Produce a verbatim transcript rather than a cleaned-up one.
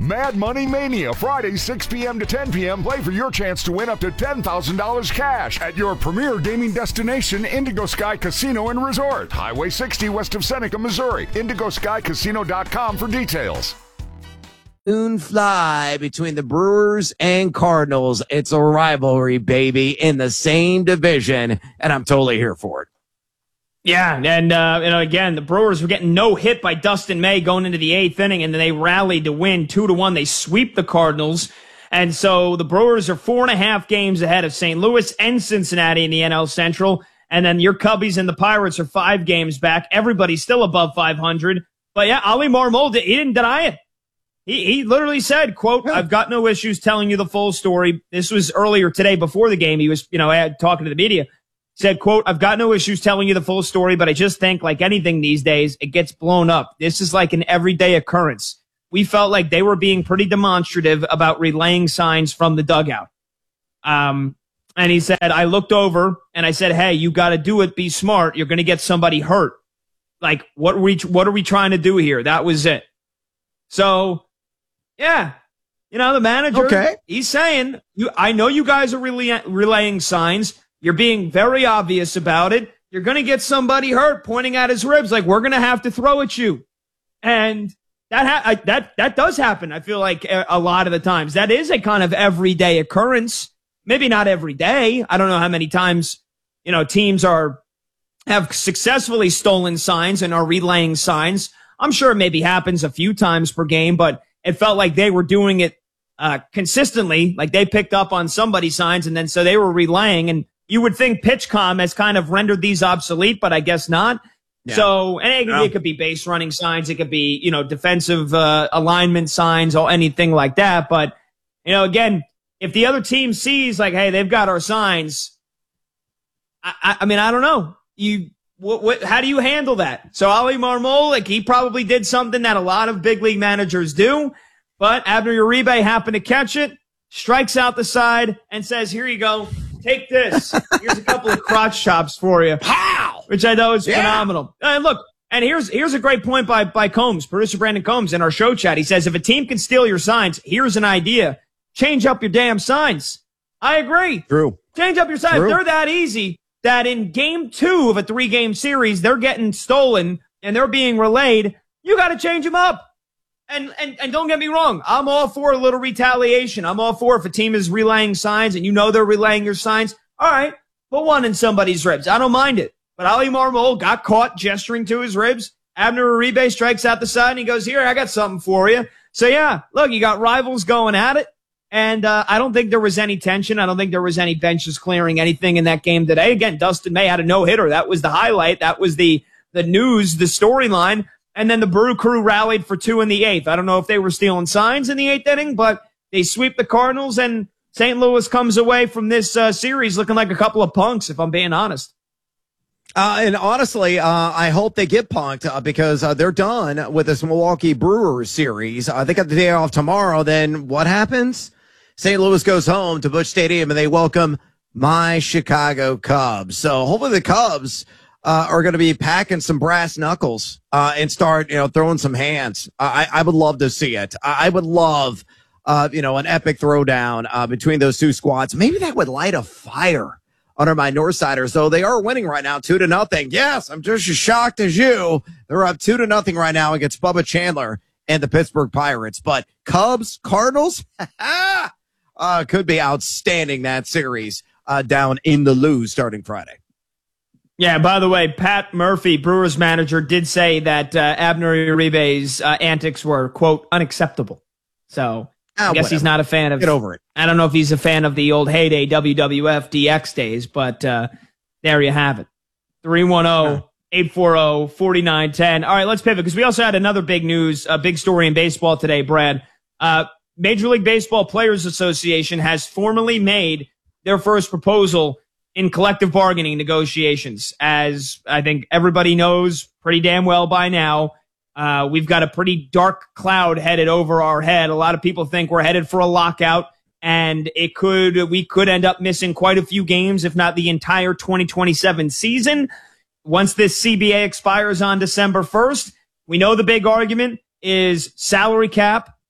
Mad Money Mania, Friday, six p.m. to ten p.m. Play for your chance to win up to ten thousand dollars cash at your premier gaming destination, Indigo Sky Casino and Resort. Highway sixty west of Seneca, Missouri. indigo sky casino dot com for details. Soon fly between the Brewers and Cardinals. It's a rivalry, baby, in the same division, and I'm totally here for it. Yeah, and uh, you know, again, the Brewers were getting no hit by Dustin May going into the eighth inning, and then they rallied to win two to one. They sweep the Cardinals, and so the Brewers are four and a half games ahead of Saint Louis and Cincinnati in the N L Central, and then your Cubbies and the Pirates are five games back. Everybody's still above five hundred, but yeah, Oli Marmol, he didn't deny it. He he literally said, "quote I've got no issues telling you the full story." This was earlier today before the game. He was, you know, talking to the media. Said, quote, "I've got no issues telling you the full story, but I just think like anything these days, it gets blown up. This is like an everyday occurrence." We felt like they were being pretty demonstrative about relaying signs from the dugout. Um, and he said, "I looked over and I said, hey, you got to do it. Be smart. You're going to get somebody hurt. Like, what are we, what are we trying to do here?" That was it. So, yeah, you know, the manager, okay. He's saying, "You, I know you guys are relay- relaying signs. You're being very obvious about it. You're going to get somebody hurt," pointing at his ribs, like, "we're going to have to throw at you." And that ha- I, that that does happen, I feel like, a, a lot of the times. That is a kind of everyday occurrence. Maybe not every day. I don't know how many times, you know, teams are have successfully stolen signs and are relaying signs. I'm sure it maybe happens a few times per game, but it felt like they were doing it uh consistently, like they picked up on somebody's signs, and then so they were relaying. And you would think PitchCom has kind of rendered these obsolete, but I guess not. Yeah. So, and it, no. it could be base running signs. It could be, you know, defensive uh, alignment signs or anything like that. But, you know, again, if the other team sees like, hey, they've got our signs, I, I, I mean, I don't know. You, what, what, how do you handle that? So Oli Marmol, like, he probably did something that a lot of big league managers do, but Abner Uribe happened to catch it, strikes out the side, and says, "Here you go. Take this. Here's a couple of crotch chops for you." Pow! Which I know is yeah. phenomenal. And look, and here's here's a great point by by Combs, producer Brandon Combs, in our show chat. He says, "If a team can steal your signs, here's an idea. Change up your damn signs." I agree. True. Change up your signs. True. They're that easy that in game two of a three-game series, they're getting stolen and they're being relayed. You got to change them up. And, and, and don't get me wrong. I'm all for a little retaliation. I'm all for if a team is relaying signs and you know they're relaying your signs. All right, put one in somebody's ribs. I don't mind it. But Oli Marmol got caught gesturing to his ribs. Abner Uribe strikes out the side and he goes, "Here, I got something for you." So yeah, look, you got rivals going at it. And, uh, I don't think there was any tension. I don't think there was any benches clearing anything in that game today. Again, Dustin May had a no hitter. That was the highlight. That was the, the news, the storyline. And then the Brew Crew rallied for two in the eighth. I don't know if they were stealing signs in the eighth inning, but they sweep the Cardinals, and Saint Louis comes away from this uh, series looking like a couple of punks, if I'm being honest. Uh, and honestly, uh, I hope they get punked uh, because uh, they're done with this Milwaukee Brewers series. Uh, they got the day off tomorrow. Then what happens? Saint Louis goes home to Busch Stadium, and they welcome my Chicago Cubs. So hopefully the Cubs Uh, are going to be packing some brass knuckles, uh, and start, you know, throwing some hands. I, I would love to see it. I, I would love, uh, you know, an epic throwdown, uh, between those two squads. Maybe that would light a fire under my Northsiders, though they are winning right now, two to nothing. Yes, I'm just as shocked as you. They're up two to nothing right now against Bubba Chandler and the Pittsburgh Pirates. But Cubs, Cardinals, uh, could be outstanding, that series, uh, down in the Lou starting Friday. Yeah, by the way, Pat Murphy, Brewers manager, did say that uh, Abner Uribe's uh, antics were, quote, unacceptable. So ah, I guess whatever. He's not a fan of... Get over it. I don't know if he's a fan of the old heyday W W F D X days, but uh, there you have it. three one zero, eight four zero, four nine one zero. All right, let's pivot, because we also had another big news, a big story in baseball today, Brad. Uh, Major League Baseball Players Association has formally made their first proposal in collective bargaining negotiations. As I think everybody knows pretty damn well by now, uh, we've got a pretty dark cloud headed over our head. A lot of people think we're headed for a lockout, and it could, we could end up missing quite a few games, if not the entire twenty twenty-seven season. Once this C B A expires on December first, we know the big argument is salary cap